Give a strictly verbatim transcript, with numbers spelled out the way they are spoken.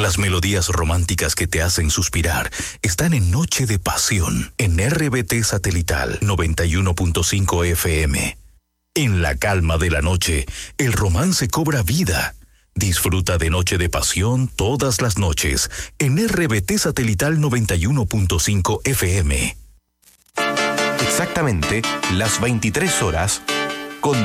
Las melodías románticas que te hacen suspirar están en Noche de Pasión, en R B T Satelital noventa y uno punto cinco F M. En la calma de la noche, el romance cobra vida. Disfruta de Noche de Pasión todas las noches en R B T Satelital noventa y uno punto cinco F M. Exactamente las veintitrés horas